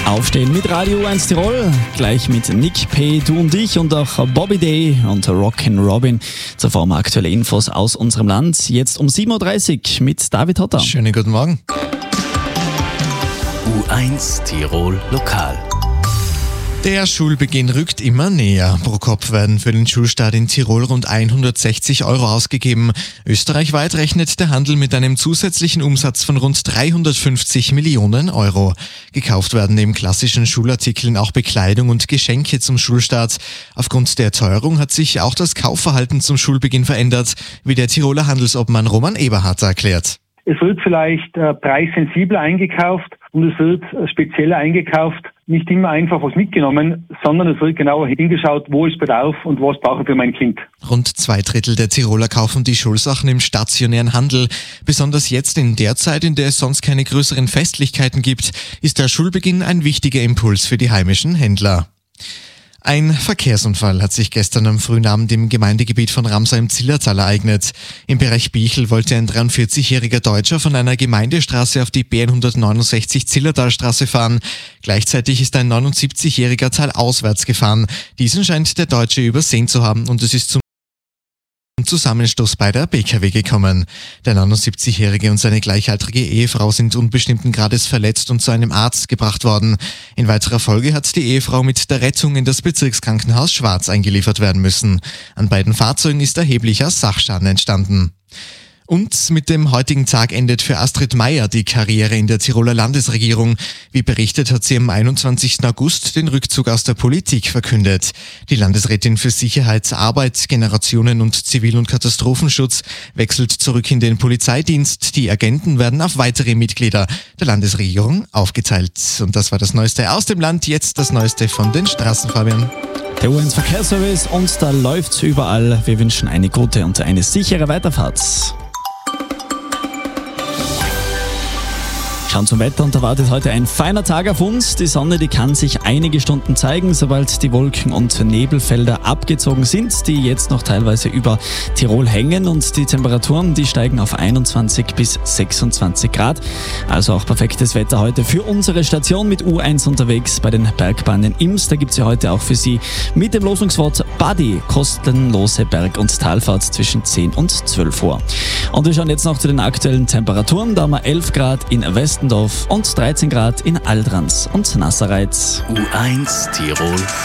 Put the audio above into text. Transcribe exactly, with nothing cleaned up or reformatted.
Aufstehen mit Radio U eins Tirol, gleich mit Nick P., Du und ich und auch Bobby Day und Rockin' Robin. Zuvor mal aktuelle Infos aus unserem Land. Jetzt um sieben Uhr dreißig mit David Hotter. Schönen guten Morgen. U eins Tirol Lokal. Der Schulbeginn rückt immer näher. Pro Kopf werden für den Schulstart in Tirol rund hundertsechzig Euro ausgegeben. Österreichweit rechnet der Handel mit einem zusätzlichen Umsatz von rund dreihundertfünfzig Millionen Euro. Gekauft werden neben klassischen Schulartikeln auch Bekleidung und Geschenke zum Schulstart. Aufgrund der Teuerung hat sich auch das Kaufverhalten zum Schulbeginn verändert, wie der Tiroler Handelsobmann Roman Eberhardt erklärt. Es wird vielleicht äh, preissensibler eingekauft und es wird äh, spezieller eingekauft. Nicht immer einfach was mitgenommen, sondern es wird genauer hingeschaut, wo ist Bedarf und was brauche ich für mein Kind. Rund zwei Drittel der Tiroler kaufen die Schulsachen im stationären Handel. Besonders jetzt in der Zeit, in der es sonst keine größeren Festlichkeiten gibt, ist der Schulbeginn ein wichtiger Impuls für die heimischen Händler. Ein Verkehrsunfall hat sich gestern am frühen Abend im Gemeindegebiet von Ramsau im Zillertal ereignet. Im Bereich Bichl wollte ein dreiundvierzigjähriger Deutscher von einer Gemeindestraße auf die B hundertneunundsechzig Zillertalstraße fahren. Gleichzeitig ist ein neunundsiebzigjähriger talauswärts gefahren. Diesen scheint der Deutsche übersehen zu haben und es ist zum Zusammenstoß bei der B K W gekommen. Der neunundsiebzigjährige und seine gleichaltrige Ehefrau sind unbestimmten Grades verletzt und zu einem Arzt gebracht worden. In weiterer Folge hat die Ehefrau mit der Rettung in das Bezirkskrankenhaus Schwarz eingeliefert werden müssen. An beiden Fahrzeugen ist erheblicher Sachschaden entstanden. Und mit dem heutigen Tag endet für Astrid Maier die Karriere in der Tiroler Landesregierung. Wie berichtet, hat sie am einundzwanzigsten August den Rückzug aus der Politik verkündet. Die Landesrätin für Sicherheit, Arbeit, Generationen und Zivil- und Katastrophenschutz wechselt zurück in den Polizeidienst. Die Agenten werden auf weitere Mitglieder der Landesregierung aufgeteilt. Und das war das Neueste aus dem Land. Jetzt das Neueste von den Straßen, Fabian. Der U eins Verkehrsservice und da läuft's überall. Wir wünschen eine gute und eine sichere Weiterfahrt. Schauen zum Wetter und da wartet heute ein feiner Tag auf uns. Die Sonne, die kann sich einige Stunden zeigen, sobald die Wolken- und Nebelfelder abgezogen sind, die jetzt noch teilweise über Tirol hängen und die Temperaturen, die steigen auf einundzwanzig bis sechsundzwanzig Grad. Also auch perfektes Wetter heute für unsere Station mit U eins unterwegs bei den Bergbahnen Ims. Da gibt es ja heute auch für Sie mit dem Losungswort Buddy kostenlose Berg- und Talfahrt zwischen zehn und zwölf Uhr. Und wir schauen jetzt noch zu den aktuellen Temperaturen. Da haben wir elf Grad in Westendorf und dreizehn Grad in Aldrans und Nassereitz. U eins Tirol